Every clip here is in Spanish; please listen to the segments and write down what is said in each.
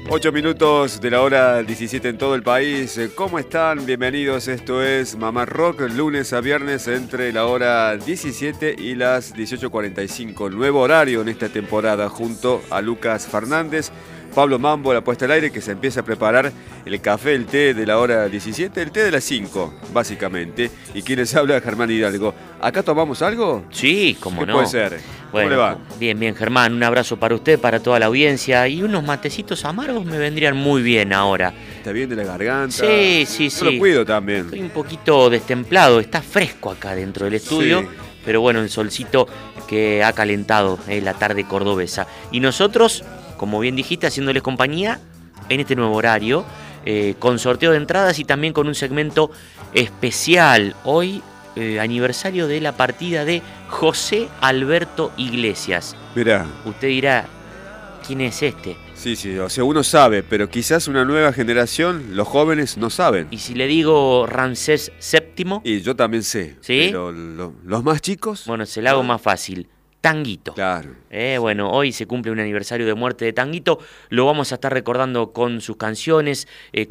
8 minutos de la hora 17 en todo el país. ¿Cómo están? Bienvenidos. Esto es Mamá Rock, lunes a viernes entre la hora 17 y las 18:45. Nuevo horario en esta temporada junto a Lucas Fernández, Pablo Mambo, la puesta al aire, que se empieza a preparar el café, el té de la hora 17, el té de las 5, básicamente. Y quien les habla, Germán Hidalgo. ¿Acá tomamos algo? Sí, cómo no. ¿Qué puede ser? ¿Cómo le va? Bien, Germán. Un abrazo para usted, para toda la audiencia. Y unos matecitos amargos me vendrían muy bien ahora. ¿Está bien de la garganta? Sí. Yo lo cuido también. Estoy un poquito destemplado. Está fresco acá dentro del estudio. Sí. Pero bueno, el solcito que ha calentado la tarde cordobesa. Y nosotros, como bien dijiste, haciéndoles compañía en este nuevo horario, con sorteo de entradas y también con un segmento especial. Hoy, aniversario de la partida de José Alberto Iglesias. Mirá. Usted dirá, ¿quién es este? Sí, o sea, uno sabe, pero quizás una nueva generación, los jóvenes no saben. Y si le digo Ramsés VII... Y yo también sé, ¿sí? Pero los más chicos... Bueno, se la hago más fácil. Tanguito. Claro. Bueno, hoy se cumple un aniversario de muerte de Tanguito. Lo vamos a estar recordando con sus canciones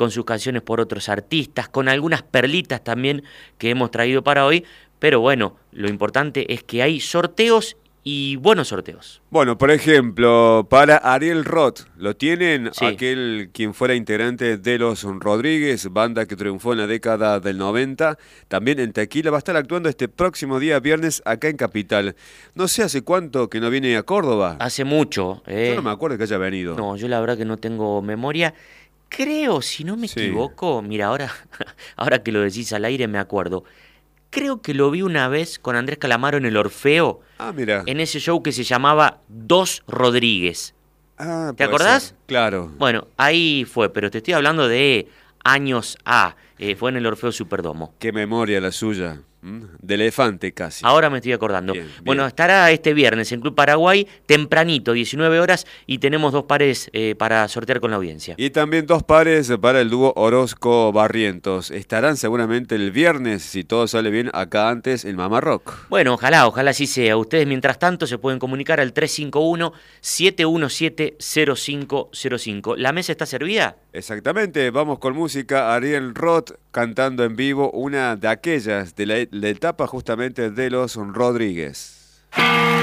por otros artistas, con algunas perlitas también que hemos traído para hoy. Pero bueno, lo importante es que hay sorteos y buenos sorteos. Bueno, por ejemplo, para Ariel Roth, ¿lo tienen? Sí. Aquel quien fuera integrante de Los Rodríguez, banda que triunfó en la década del 90. También en Tequila va a estar actuando este próximo día viernes acá en Capital. No sé hace cuánto que no viene a Córdoba. Hace mucho. Yo no me acuerdo que haya venido. No, yo la verdad que no tengo memoria. Creo, si no me equivoco, mira, ahora que lo decís al aire me acuerdo. Creo que lo vi una vez con Andrés Calamaro en el Orfeo. Ah, mira. En ese show que se llamaba Dos Rodríguez. Ah, ¿te acordás? Ser. Claro. Bueno, ahí fue, pero te estoy hablando de años A. Fue en el Orfeo Superdomo. Qué memoria la suya. De elefante casi. Ahora me estoy acordando. Bien. Bueno, estará este viernes en Club Paraguay, tempranito, 19 horas, y tenemos 2 pares para sortear con la audiencia. Y también 2 pares para el dúo Orozco-Barrientos. Estarán seguramente el viernes, si todo sale bien, acá antes en Mamá Rock. Bueno, ojalá así sea. Ustedes, mientras tanto, se pueden comunicar al 351-717-0505. ¿La mesa está servida? Exactamente, vamos con música. Ariel Roth cantando en vivo una de aquellas de la etapa justamente de Los Rodríguez.